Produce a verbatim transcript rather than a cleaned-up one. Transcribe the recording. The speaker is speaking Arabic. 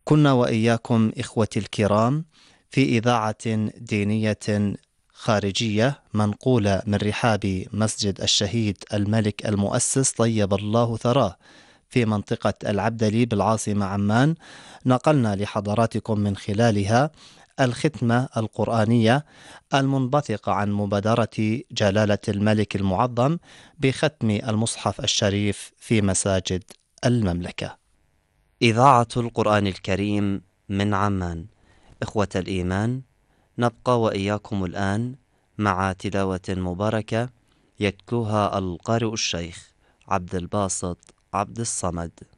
كنا وإياكم إخوتي الكرام في إذاعة دينية خارجية منقولة من رحاب مسجد الشهيد الملك المؤسس طيب الله ثراه في منطقة العبدلي بالعاصمة عمان. نقلنا لحضراتكم من خلالها الختمة القرآنية المنبثقة عن مبادرة جلالة الملك المعظم بختم المصحف الشريف في مساجد المملكة. إذاعة القرآن الكريم من عمان. إخوة الإيمان، نبقى وإياكم الآن مع تلاوة مباركة يتلوها القارئ الشيخ عبد الباسط عبد الصمد.